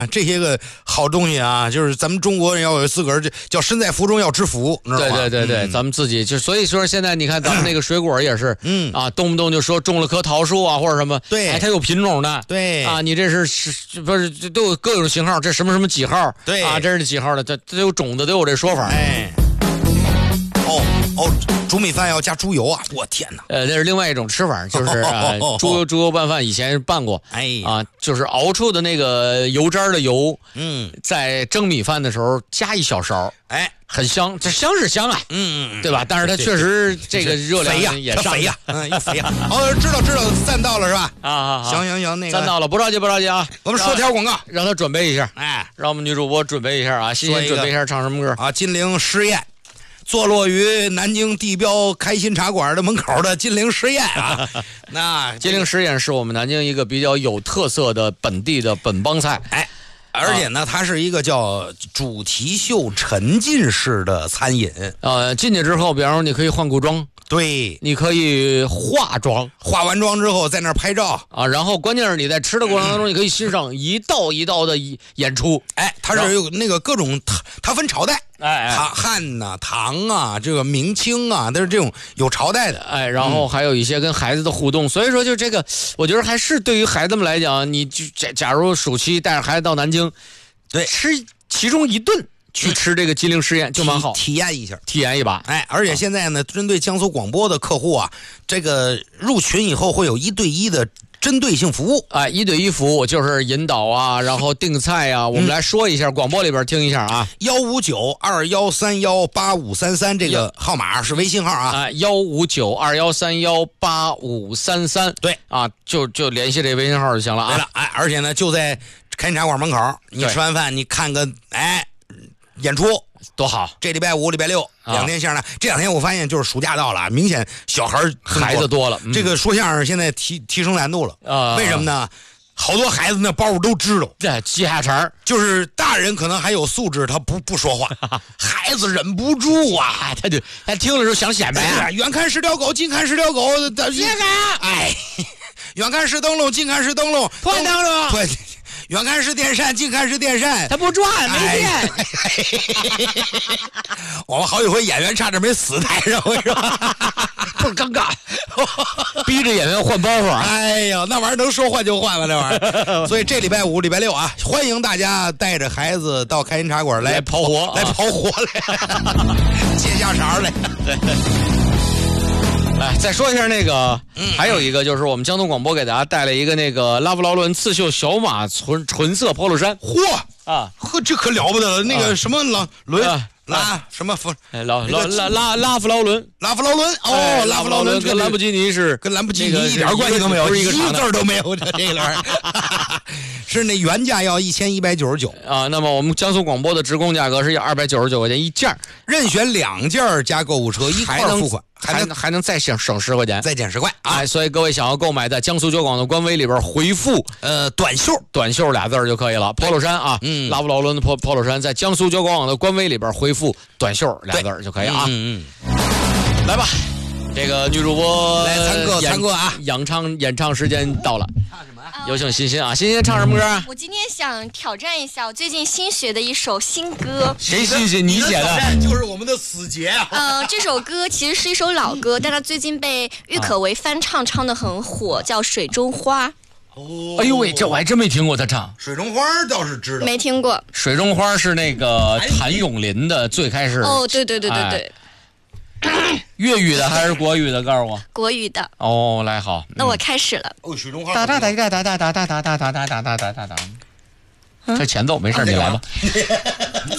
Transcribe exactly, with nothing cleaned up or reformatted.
这些个好东西啊，就是咱们中国人要有自个儿叫身在福中要知福，知道吧？ 对对对对， 嗯、 咱们自己就所以说现在你看咱们那个水果也是， 嗯啊，动不动就说种了棵桃树啊或者什么， 对， 哎，它有品种的， 对啊，你这是是不是都有各种型号？这什么什么几号？ 对啊，这是几号的？这这有种子都有这说法。 哎，哦哦，煮米饭要加猪油啊！我天哪！ 呃，那是另外一种吃法，就是呃猪油猪油拌饭，以前拌过， 哎啊，就是熬出的那个油渣的油， 嗯， 在蒸米饭的时候加一小勺， 哎， 很香，这香是香啊， 嗯嗯， 对吧？但是它确实这个热肥呀， 量也上肥呀，嗯，也肥呀。哦，知道知道，赞到了是吧？ 啊啊， 行行行，那个赞到了，不着急不着急啊， 我们说条广告， 让他准备一下， 哎， 让我们女主播准备一下啊，欣欣准备一下唱什么歌啊？金陵诗宴。坐落于南京地标开心茶馆的门口的金陵诗宴啊，那金陵诗宴是我们南京一个比较有特色的本地的本帮菜， 哎，而且呢，它是一个叫主题秀沉浸式的餐饮。 呃，进去之后，比方说你可以换古装， 对， 你可以化妆， 化完妆之后在那儿拍照啊，然后关键是你在吃的过程当中，你可以欣赏一道一道的演出。 哎，它是有那个各种，它它分朝代。 哎， 汉汉呐、唐啊，这个明清啊，都是这种有朝代的。 哎，然后还有一些跟孩子的互动，嗯、所以说就这个，我觉得还是对于孩子们来讲，你就假假如暑期带着孩子到南京， 对， 吃其中一顿去吃这个金陵诗宴就蛮好， 体验一下， 体验一把。 哎，而且现在呢，针对江苏广播的客户啊，这个入群以后会有一对一的。针对性服务， 哎，一对一服务就是引导啊，然后订菜啊，我们来说一下，嗯、广播里边听一下啊， 幺五九二幺三幺八五三三这个号码是微信号啊， 哎，幺五九二幺三幺八五三三， 对啊，就就联系这微信号就行了啊。 对了，哎，而且呢，就在开心茶馆门口，你吃完饭你看个哎演出。 多好！ 这礼拜五、礼拜六、啊、两天相声呢。这两天我发现就是暑假到了，明显小孩孩子多了， 嗯、这个说相声现在提提升难度了啊！ 为什么呢？好多孩子那包都知道， 对，接下茬就是大人可能还有素质，他不不说话，孩子忍不住啊， 他就他听了之后想显摆啊， 远看是条狗，近看是条狗， 接着， 哎，远看是灯笼，近看是灯笼， 破灯笼， 对。远看是电扇，近看是电扇， 它不转，没电。 哎、我们好几回演员差点没死台上，我说不是尴尬，逼着演员换包袱。 哎呀，那玩意儿能说换就换了，这玩意儿。所以这礼拜五、礼拜六啊，欢迎大家带着孩子到开心茶馆来跑活， 来跑活来，接下茬来。 对。哎，再说一下那个，嗯、还有一个就是我们交通广播给大家带来一个那个拉夫劳伦刺绣小马纯纯色 polo 衫， 嚯啊， 呵，这可了不得了！那个什么老伦、 啊、 拉什么夫， 哎老老拉拉拉夫劳伦， 拉夫劳伦哦， 哎、 拉夫劳伦跟兰博基尼是跟兰博基尼一点关系都没有， 不是一个字都没有，这这个玩意儿是那原价要一千一百九十九啊。那么我们江苏广播的职工价格是二百九十九块钱一件， 任选两件加购物车一块付款。 还能还能再省省十块钱， 再减十块啊！ 哎，所以各位想要购买，在江苏交广的官微里边回复呃短袖短袖俩字就可以了。polo 衫啊， 嗯， 拉夫劳伦的 polo 衫，在江苏交广的官微里边回复短袖俩字就可以啊。 嗯嗯，来吧，这个女主播来参歌参歌啊！ 演唱演唱时间到了。 唱什么？ 有请欣欣啊！欣欣唱什么歌啊？ 我今天想挑战一下我最近新学的一首新歌。 谁欣欣？你写的？ 就是我们的死结啊！ 呃，这首歌其实是一首老歌，但它最近被郁可唯翻唱，唱得很火，叫《水中花》。 哦， 哎呦喂，这我还真没听过他唱。 水中花倒是知道， 没听过。 水中花是那个谭咏麟的最开始。 哦，对对对对对。 哎粤语的还是国语的？告诉我。 国语的。 哦，来好， 那我开始了。 哦，水中花。 哒哒哒哒哒哒哒哒哒哒哒哒哒哒哒哒。这前奏没事，你来吧。